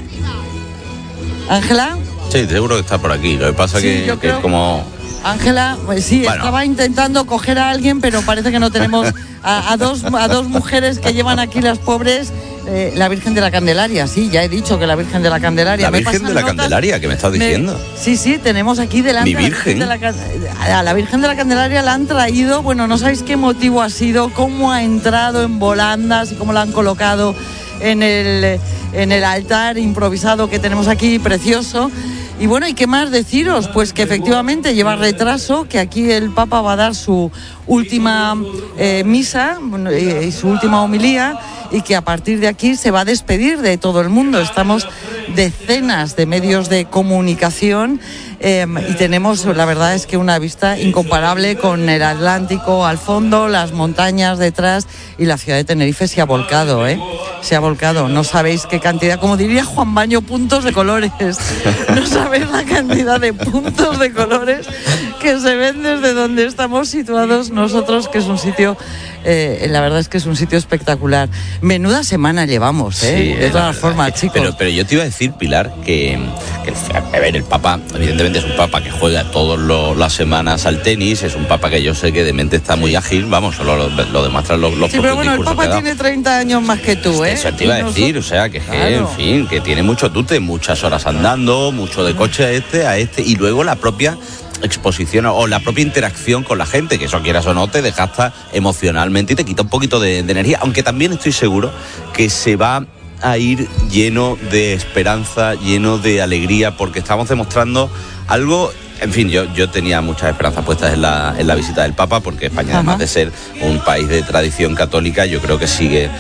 Speaker 8: ¿Ángela?
Speaker 25: Sí, seguro que está por aquí. Lo que pasa que es como...
Speaker 8: Ángela, pues sí, bueno, estaba intentando coger a alguien, pero parece que no tenemos a dos mujeres que llevan aquí las pobres. La Virgen de la Candelaria, sí, ya he dicho que la Virgen de la Candelaria.
Speaker 25: La Virgen de la Candelaria, ¿qué me estás diciendo?
Speaker 8: Sí, tenemos aquí delante.
Speaker 25: Mi Virgen.
Speaker 8: A la Virgen de la Candelaria la han traído, bueno, no sabéis qué motivo ha sido, cómo ha entrado en volandas y cómo la han colocado en el altar improvisado que tenemos aquí, precioso. Y bueno, ¿y qué más deciros? Pues que efectivamente lleva retraso, que aquí el Papa va a dar su última misa y su última homilía, y que a partir de aquí se va a despedir de todo el mundo. Estamos decenas de medios de comunicación y tenemos, la verdad es que una vista incomparable con el Atlántico al fondo, las montañas detrás, y la ciudad de Tenerife se ha volcado, se ha volcado. No sabéis qué cantidad, como diría Juan Baño, puntos de colores. No sabéis la cantidad de puntos de colores que se ven desde donde estamos situados nosotros, que es un sitio, la verdad es que es un sitio espectacular. Menuda semana llevamos,
Speaker 25: Sí,
Speaker 8: de todas formas, chicos.
Speaker 25: Pero yo te iba a decir, Pilar, que a ver, el Papa, evidentemente es un Papa que juega todas las semanas al tenis, es un Papa que yo sé que de mente está muy ágil, vamos, solo lo demuestran los
Speaker 8: sí, pero bueno, el Papa tiene 30 años más que tú,
Speaker 25: Eso te iba a decir, o sea, que claro, en fin, que tiene mucho tute, muchas horas andando, mucho de coche a este, y luego la propia exposición o la propia interacción con la gente, que eso quieras o no te desgasta emocionalmente y te quita un poquito de energía, aunque también estoy seguro que se va a ir lleno de esperanza, lleno de alegría, porque estamos demostrando algo. En fin, yo tenía muchas esperanzas puestas en la visita del Papa, porque España, además de ser un país de tradición católica, yo creo que sigue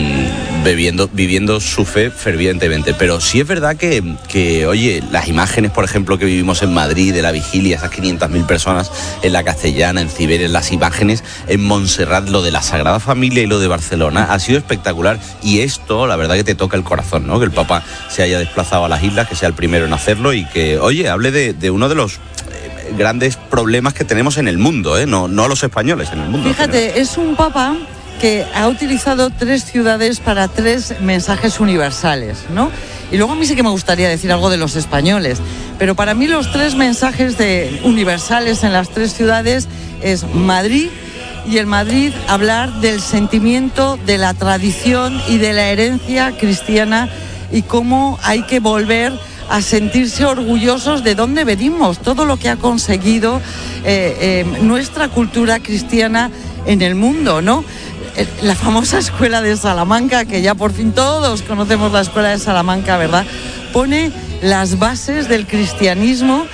Speaker 25: viviendo su fe fervientemente. Pero sí es verdad que, oye, las imágenes, por ejemplo, que vivimos en Madrid, de la vigilia, esas 500.000 personas en la Castellana, en Ciberes, las imágenes en Montserrat, lo de la Sagrada Familia y lo de Barcelona, ha sido espectacular. Y esto, la verdad que te toca el corazón, ¿no? Que el Papa se haya desplazado a las islas, que sea el primero en hacerlo y que, oye, hable de uno de los grandes problemas que tenemos en el mundo, no los españoles, en el mundo.
Speaker 8: Fíjate, es un Papa que ha utilizado 3 ciudades para 3 mensajes universales, ¿no? Y luego a mí sí que me gustaría decir algo de los españoles, pero para mí los 3 mensajes universales en las 3 ciudades es Madrid, y en Madrid hablar del sentimiento, de la tradición y de la herencia cristiana, y cómo hay que volver a sentirse orgullosos de dónde venimos, todo lo que ha conseguido nuestra cultura cristiana en el mundo, ¿no? La famosa escuela de Salamanca, que ya por fin todos conocemos la escuela de Salamanca, ¿verdad? Pone las bases del cristianismo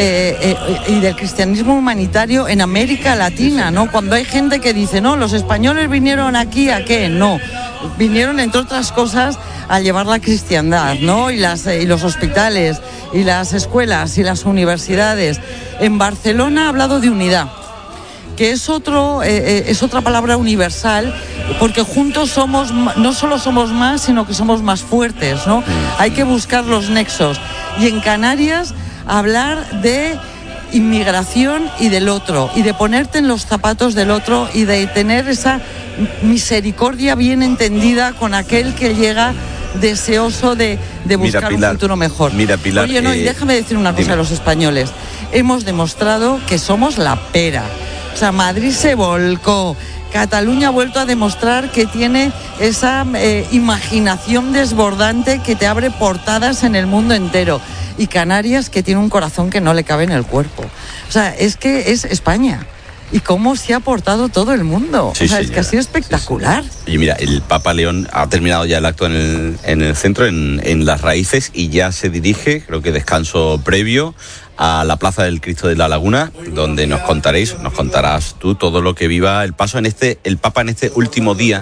Speaker 8: y del cristianismo humanitario en América Latina, ¿no? Cuando hay gente que dice, no, los españoles vinieron aquí, ¿a qué? No, vinieron, entre otras cosas, a llevar la cristiandad, ¿no? Y los hospitales, y las escuelas, y las universidades. En Barcelona ha hablado de unidad, que es otra palabra universal, porque juntos no solo somos más, sino que somos más fuertes, ¿no? Hay que buscar los nexos. Y en Canarias, hablar de inmigración y del otro, y de ponerte en los zapatos del otro, y de tener esa misericordia bien entendida con aquel que llega deseoso de buscar un futuro mejor.
Speaker 25: Mira, Pilar,
Speaker 8: oye, no, y déjame decir una cosa a los españoles. Hemos demostrado que somos la pera. O sea, Madrid se volcó, Cataluña ha vuelto a demostrar que tiene esa imaginación desbordante que te abre portadas en el mundo entero, y Canarias, que tiene un corazón que no le cabe en el cuerpo. O sea, es que es España. Y cómo se ha portado todo el mundo.
Speaker 25: Sí,
Speaker 8: o sea,
Speaker 25: sí,
Speaker 8: es que ha sido espectacular.
Speaker 25: Sí, sí. Y mira, el Papa León ha terminado ya el acto en el centro, en Las Raíces, y ya se dirige, creo que descanso previo, a la Plaza del Cristo de la Laguna, donde nos contarás tú todo lo que viva el Papa en este último día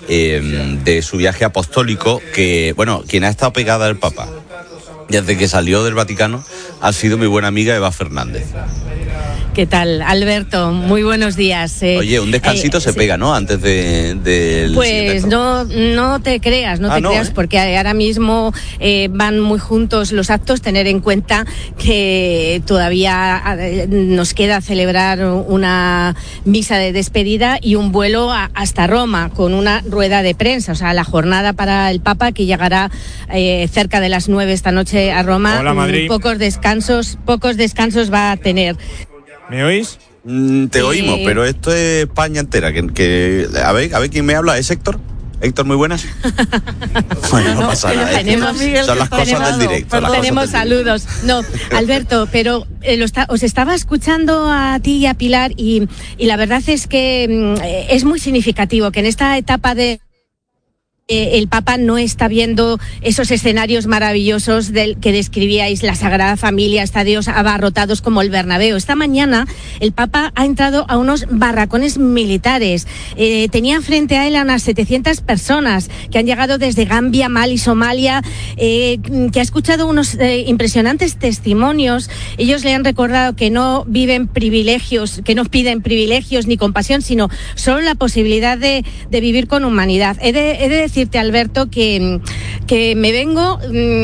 Speaker 25: de su viaje apostólico, que, bueno, quien ha estado pegada al Papa desde que salió del Vaticano ha sido mi buena amiga Eva Fernández.
Speaker 10: ¿Qué tal, Alberto? Muy buenos días.
Speaker 25: Oye, un descansito se pega, ¿no? Antes del
Speaker 10: pues no te creas, creas, porque ahora mismo van muy juntos los actos. Tener en cuenta que todavía nos queda celebrar una misa de despedida y un vuelo hasta Roma con una rueda de prensa. O sea, la jornada para el Papa, que llegará cerca de las 9 esta noche a Roma.
Speaker 11: Hola, Madrid.
Speaker 10: Pocos descansos va a tener.
Speaker 11: ¿Me oís?
Speaker 25: Te oímos, pero esto es España entera. A ver quién me habla, ¿es Héctor? Héctor, muy buenas. Bueno, no pasa nada. Son las cosas del directo.
Speaker 10: Tenemos saludos. No, Alberto, pero os estaba escuchando a ti y a Pilar, y la verdad es que es muy significativo que en esta etapa de el Papa no está viendo esos escenarios maravillosos que describíais, la Sagrada Familia, estadios abarrotados como el Bernabéu. Esta mañana el Papa ha entrado a unos barracones militares. Tenía frente a él a unas 700 personas que han llegado desde Gambia, Mali, Somalia, que ha escuchado unos impresionantes testimonios. Ellos le han recordado que no viven privilegios, que no piden privilegios ni compasión, sino solo la posibilidad de vivir con humanidad. He de decirte, Alberto, que me vengo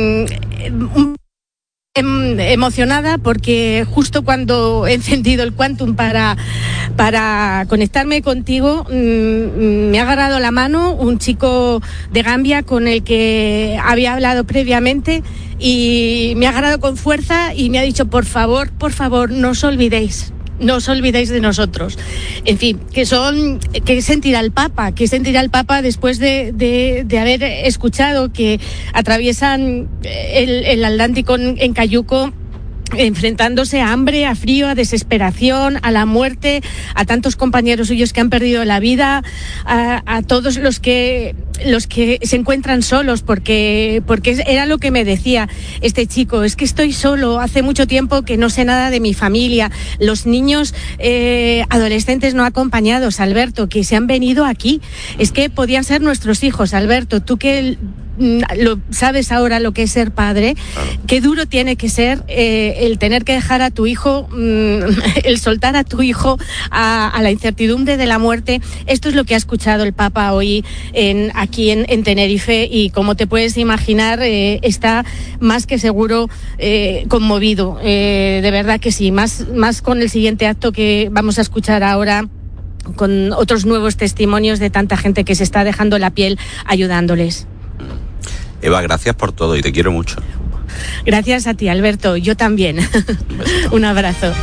Speaker 10: emocionada porque justo cuando he encendido el Quantum para conectarme contigo, me ha agarrado la mano un chico de Gambia con el que había hablado previamente y me ha agarrado con fuerza y me ha dicho, por favor, no os olvidéis de nosotros. En fin, ¿qué sentirá el Papa después de haber escuchado que atraviesan el Atlántico en cayuco, enfrentándose a hambre, a frío, a desesperación, a la muerte, a tantos compañeros suyos que han perdido la vida, a todos los que se encuentran solos, porque era lo que me decía este chico, es que estoy solo, hace mucho tiempo que no sé nada de mi familia, los niños adolescentes no acompañados, Alberto, que se han venido aquí, es que podían ser nuestros hijos, Alberto, tú que lo sabes ahora lo que es ser padre, claro. Qué duro tiene que ser el tener que dejar a tu hijo, el soltar a tu hijo a la incertidumbre de la muerte. Esto es lo que ha escuchado el Papa hoy aquí en Tenerife y como te puedes imaginar está más que seguro conmovido, de verdad que sí, más con el siguiente acto que vamos a escuchar ahora, con otros nuevos testimonios de tanta gente que se está dejando la piel ayudándoles.
Speaker 25: Eva, gracias por todo y te quiero mucho.
Speaker 10: Gracias a ti, Alberto. Yo también. Un abrazo.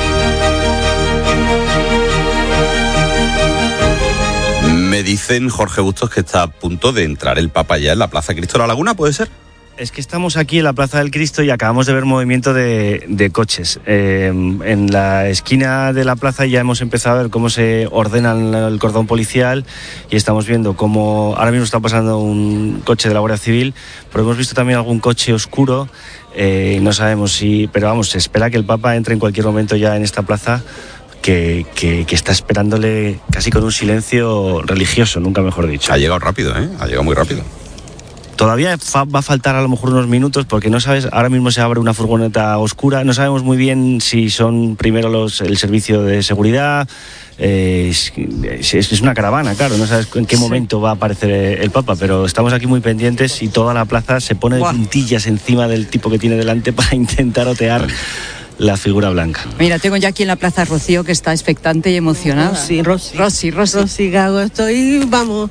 Speaker 25: Me dicen, Jorge Bustos, que está a punto de entrar el Papa ya en la Plaza Cristo de la Laguna, ¿puede ser?
Speaker 5: Es que estamos aquí en la Plaza del Cristo y acabamos de ver movimiento de coches. En la esquina de la plaza ya hemos empezado a ver cómo se ordenan el cordón policial y estamos viendo cómo ahora mismo está pasando un coche de la Guardia Civil, pero hemos visto también algún coche oscuro. No sabemos si, pero vamos, se espera que el Papa entre en cualquier momento ya en esta plaza. Que está esperándole casi con un silencio religioso, nunca mejor dicho.
Speaker 25: Ha llegado rápido, ha llegado muy rápido.
Speaker 5: Todavía va a faltar a lo mejor unos minutos porque no sabes, ahora mismo se abre una furgoneta oscura, no sabemos muy bien si son primero el servicio de seguridad, es una caravana, claro, no sabes en qué momento va a aparecer el Papa, pero estamos aquí muy pendientes y toda la plaza se pone de puntillas encima del tipo que tiene delante para intentar otear la figura blanca.
Speaker 11: Mira, tengo ya aquí en la Plaza Rocío que está expectante y emocionada. Rosy Gago,
Speaker 12: estoy, vamos,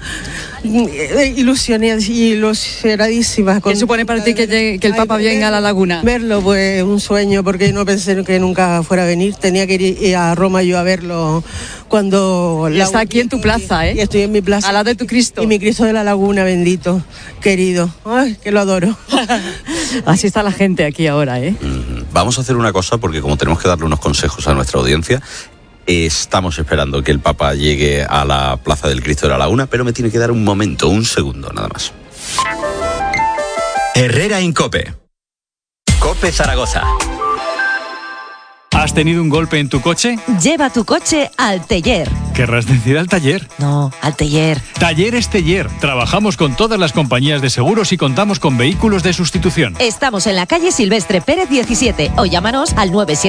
Speaker 12: ilusionadísima.
Speaker 11: ¿Qué supone para ti que el Papa venga a la Laguna?
Speaker 12: Verlo, pues un sueño, porque no pensé que nunca fuera a venir. Tenía que ir a Roma yo a verlo cuando...
Speaker 11: Y está aquí en tu plaza,
Speaker 12: Y estoy en mi plaza.
Speaker 11: Al lado de tu Cristo.
Speaker 12: Y mi Cristo de la Laguna, bendito, querido. Ay, que lo adoro.
Speaker 11: Así está la gente aquí ahora,
Speaker 25: Vamos a hacer una cosa, porque como tenemos que darle unos consejos a nuestra audiencia, estamos esperando que el Papa llegue a la Plaza del Cristo de la Laguna, pero me tiene que dar un momento, un segundo nada más.
Speaker 3: Herrera en COPE. COPE Zaragoza.
Speaker 13: ¿Has tenido un golpe en tu coche?
Speaker 14: Lleva tu coche al taller.
Speaker 13: ¿Querrás decir al taller?
Speaker 14: No, al taller.
Speaker 13: Talleres Teller. Trabajamos con todas las compañías de seguros y contamos con vehículos de sustitución.
Speaker 14: Estamos en la calle Silvestre Pérez 17 o llámanos al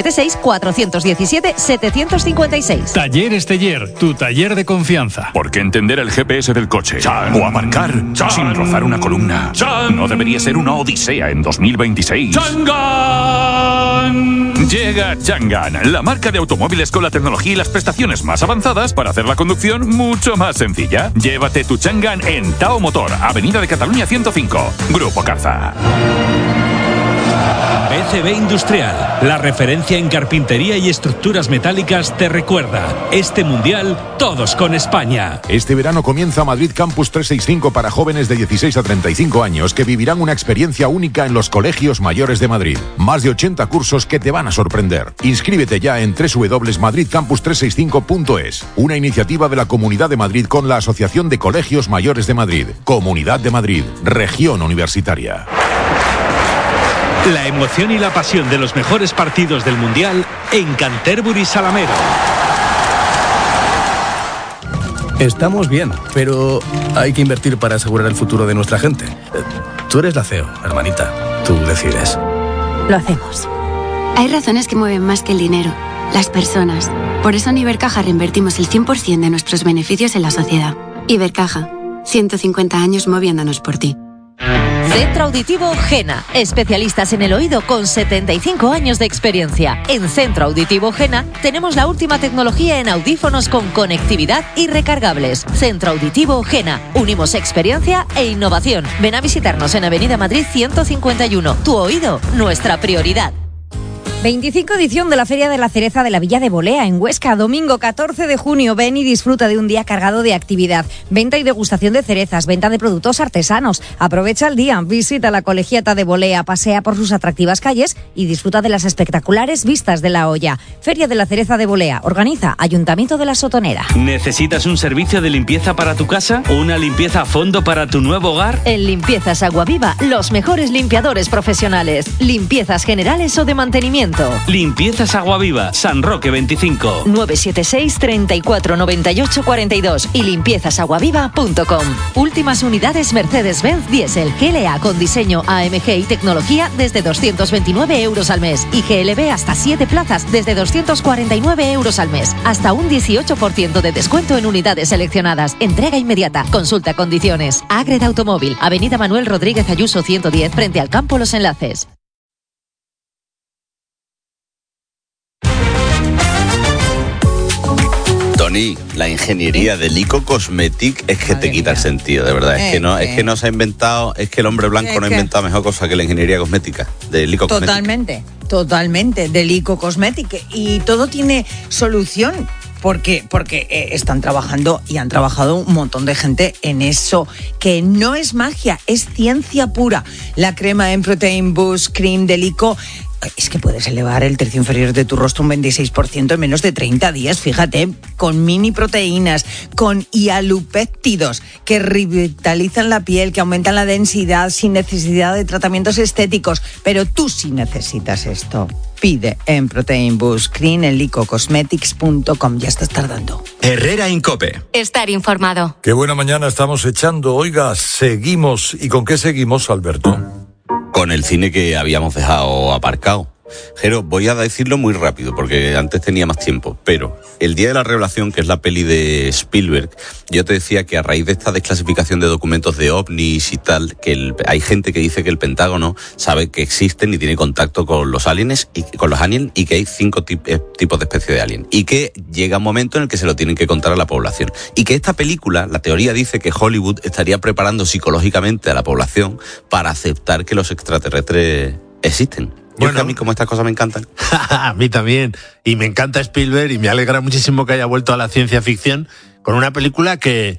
Speaker 14: 976-417-756.
Speaker 13: Talleres Teller, tu taller de confianza.
Speaker 18: Porque entender el GPS del coche o aparcar sin rozar una columna no debería ser una odisea en 2026.
Speaker 13: ¡Changan!
Speaker 18: Llega Changan, la marca de automóviles con la tecnología y las prestaciones más avanzadas para hacer la conducción mucho más sencilla. Llévate tu Changan en Tao Motor, Avenida de Cataluña 105, Grupo Carza.
Speaker 16: ECB Industrial, la referencia en carpintería y estructuras metálicas, te recuerda, este mundial, todos con España.
Speaker 21: Este verano comienza Madrid Campus 365 para jóvenes de 16 a 35 años que vivirán una experiencia única en los colegios mayores de Madrid. Más de 80 cursos que te van a sorprender. Inscríbete ya en www.madridcampus365.es, una iniciativa de la Comunidad de Madrid con la Asociación de Colegios Mayores de Madrid. Comunidad de Madrid, región universitaria.
Speaker 16: La emoción y la pasión de los mejores partidos del Mundial en Canterbury Salamero.
Speaker 22: Estamos bien, pero hay que invertir para asegurar el futuro de nuestra gente. Tú eres la CEO, hermanita. Tú decides.
Speaker 23: Lo hacemos. Hay razones que mueven más que el dinero, las personas. Por eso en Ibercaja reinvertimos el 100% de nuestros beneficios en la sociedad. Ibercaja, 150 años moviéndonos por ti.
Speaker 14: Centro Auditivo Gena, especialistas en el oído con 75 años de experiencia. En Centro Auditivo Gena tenemos la última tecnología en audífonos con conectividad y recargables. Centro Auditivo Gena, unimos experiencia e innovación. Ven a visitarnos en Avenida Madrid 151. Tu oído, nuestra prioridad.
Speaker 24: 25 edición de la Feria de la Cereza de la Villa de Bolea, en Huesca, domingo 14 de junio. Ven y disfruta de un día cargado de actividad. Venta y degustación de cerezas, venta de productos artesanos. Aprovecha el día, visita la Colegiata de Bolea, pasea por sus atractivas calles y disfruta de las espectaculares vistas de la Hoya. Feria de la Cereza de Bolea, organiza Ayuntamiento de la Sotonera.
Speaker 16: ¿Necesitas un servicio de limpieza para tu casa? ¿Una limpieza a fondo para tu nuevo hogar?
Speaker 14: En Limpiezas Aguaviva, los mejores limpiadores profesionales. Limpiezas generales o de mantenimiento.
Speaker 16: Limpiezas Aguaviva, San Roque 25.
Speaker 14: 976 34 98 42 y limpiezasaguaviva.com. Últimas unidades Mercedes-Benz Diesel GLA con diseño AMG y tecnología desde 229 euros al mes y GLB hasta 7 plazas desde 249 euros al mes. Hasta un 18% de descuento en unidades seleccionadas. Entrega inmediata. Consulta condiciones. Agreda Automóvil, Avenida Manuel Rodríguez Ayuso 110 frente al Campo Los Enlaces.
Speaker 25: Tony, la ingeniería de Lico Cosmetic es que te quita el sentido, de verdad. Es que no se ha inventado, es que el hombre blanco no ha inventado mejor cosa que la ingeniería cosmética de Lico Cosmetic.
Speaker 26: Totalmente, de Lico Cosmetic. Y todo tiene solución. Porque están trabajando y han trabajado un montón de gente en eso, que no es magia, es ciencia pura. La crema en Protein Boost Cream de Lico es que puedes elevar el tercio inferior de tu rostro un 26% en menos de 30 días, fíjate, con mini proteínas, con hialupéptidos que revitalizan la piel, que aumentan la densidad sin necesidad de tratamientos estéticos. Pero tú sí necesitas esto. Pide en Protein Boost Cream en licocosmetics.com. Ya estás tardando.
Speaker 3: Herrera Incope.
Speaker 4: Estar informado.
Speaker 17: Qué buena mañana estamos echando. Oiga, seguimos. ¿Y con qué seguimos, Alberto?
Speaker 25: Con el cine que habíamos dejado aparcado. Jero, voy a decirlo muy rápido porque antes tenía más tiempo, pero El Día de la Revelación, que es la peli de Spielberg, yo te decía que a raíz de esta desclasificación de documentos de ovnis y tal, que hay gente que dice que el Pentágono sabe que existen y tiene contacto con los aliens y que hay 5 tipos de especies de alien y que llega un momento en el que se lo tienen que contar a la población y que esta película, la teoría dice que Hollywood estaría preparando psicológicamente a la población para aceptar que los extraterrestres existen. Bueno, a mí como estas cosas me encantan.
Speaker 19: A mí también. Y me encanta Spielberg y me alegra muchísimo que haya vuelto a la ciencia ficción con una película que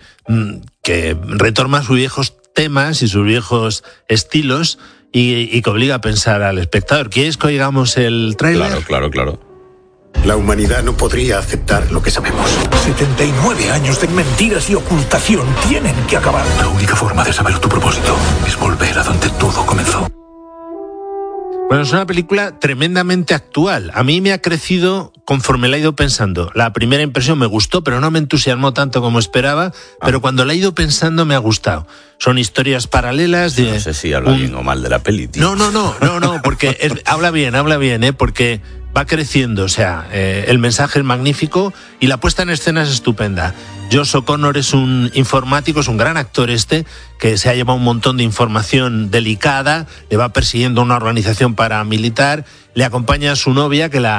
Speaker 19: retoma sus viejos temas y sus viejos estilos y que obliga a pensar al espectador. ¿Quieres que oigamos el tráiler?
Speaker 25: Claro.
Speaker 27: La humanidad no podría aceptar lo que sabemos.
Speaker 15: 79 años de mentiras y ocultación tienen que acabar.
Speaker 27: La única forma de saber tu propósito es volver a donde todo comenzó.
Speaker 19: Bueno, es una película tremendamente actual. A mí me ha crecido conforme la he ido pensando. La primera impresión me gustó, pero no me entusiasmó tanto como esperaba. Pero cuando la he ido pensando me ha gustado. Son historias paralelas de...
Speaker 25: No sé si habla bien o mal de la peli, tío.
Speaker 19: No, porque habla bien, porque va creciendo. O sea, el mensaje es magnífico y la puesta en escena es estupenda. Josh O'Connor es un informático, es un gran actor que se ha llevado un montón de información delicada, le va persiguiendo una organización paramilitar, le acompaña a su novia que la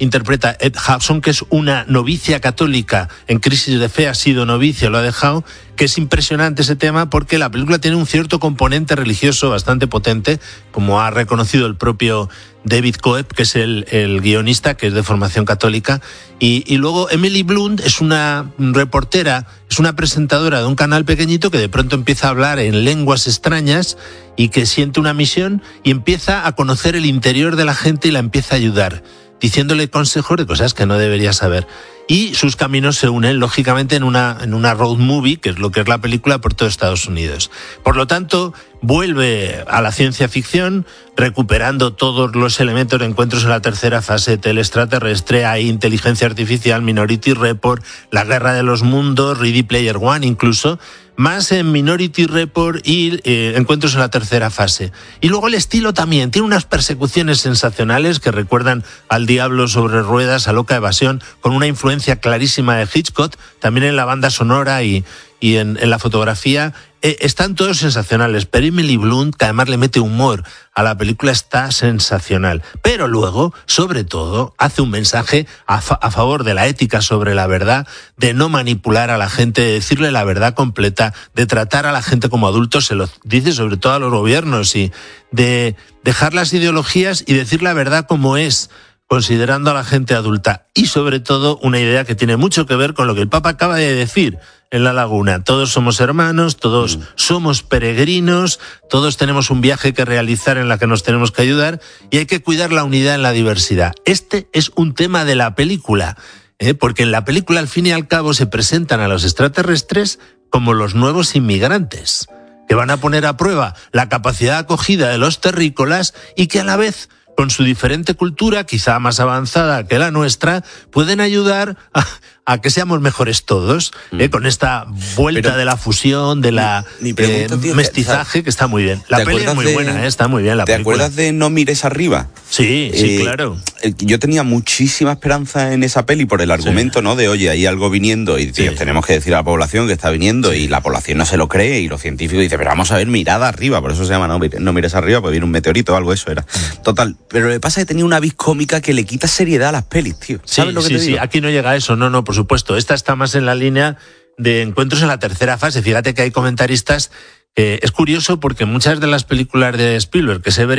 Speaker 19: interpreta Ed Hudson, que es una novicia católica en crisis de fe, ha sido novicia, lo ha dejado, que es impresionante ese tema porque la película tiene un cierto componente religioso bastante potente, como ha reconocido el propio David Coeb, que es el guionista, que es de formación católica, y luego Emily Blunt es una reportera, es una presentadora de un canal pequeñito que de pronto empieza a hablar en lenguas extrañas y que siente una misión y empieza a conocer el interior de la gente y la empieza a ayudar, diciéndole consejos de cosas que no debería saber. Y sus caminos se unen, lógicamente, en una road movie, que es lo que es la película, por todo Estados Unidos. Por lo tanto, vuelve a la ciencia ficción, recuperando todos los elementos de Encuentros en la tercera fase, teleextraterrestre, hay inteligencia artificial, Minority Report, La Guerra de los Mundos, Ready Player One incluso, más en Minority Report y Encuentros en la tercera fase. Y luego el estilo también, tiene unas persecuciones sensacionales que recuerdan al Diablo sobre ruedas, a Loca Evasión, con una influencia clarísima de Hitchcock, también en la banda sonora y en la fotografía. Están todos sensacionales, pero Emily Blunt, que además le mete humor a la película, está sensacional. Pero luego, sobre todo, hace un mensaje a favor de la ética sobre la verdad, de no manipular a la gente, de decirle la verdad completa, de tratar a la gente como adultos, se lo dice sobre todo a los gobiernos, y de dejar las ideologías y decir la verdad como es, considerando a la gente adulta. Y sobre todo, una idea que tiene mucho que ver con lo que el Papa acaba de decir en La Laguna. Todos somos hermanos, todos somos peregrinos, todos tenemos un viaje que realizar en la que nos tenemos que ayudar y hay que cuidar la unidad en la diversidad. Este es un tema de la película, porque en la película, al fin y al cabo, se presentan a los extraterrestres como los nuevos inmigrantes, que van a poner a prueba la capacidad de acogida de los terrícolas y que a la vez, con su diferente cultura, quizá más avanzada que la nuestra, pueden ayudar a que seamos mejores todos, con esta vuelta de la fusión, de la mestizaje, que está muy bien. La peli es muy buena, está muy bien la película.
Speaker 25: ¿Te acuerdas de No mires arriba?
Speaker 19: Sí, claro.
Speaker 25: Yo tenía muchísima esperanza en esa peli por el argumento, ¿no? De, oye, hay algo viniendo y tenemos que decir a la población que está viniendo y la población no se lo cree y los científicos dicen, pero vamos a ver, mirada arriba, por eso se llama No mires arriba, pues viene un meteorito o algo, eso era. Total, pero lo que pasa es que tenía una vis cómica que le quita seriedad a las pelis, tío. ¿Sabes lo que te digo?
Speaker 19: Sí, aquí no llega a eso, no, por supuesto. Esta está más en la línea de Encuentros en la tercera fase. Fíjate que hay comentaristas. Es curioso porque muchas de las películas de Spielberg que se